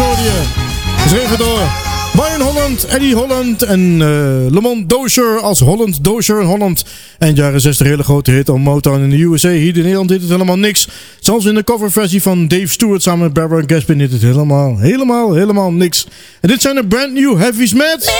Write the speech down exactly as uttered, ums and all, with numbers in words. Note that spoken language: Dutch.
hoorde je. Geschreven door Brian Holland, Eddie Holland en uh, Lamont Dozier als Holland Dozier in Holland. En jaren zestig hele grote hit on Motown in de U S A. Hier in Nederland deed het helemaal niks. Zelfs in de coverversie van Dave Stewart samen met Barbara Gaspin deed het helemaal, helemaal, helemaal niks. En dit zijn de Brand New Heavies met...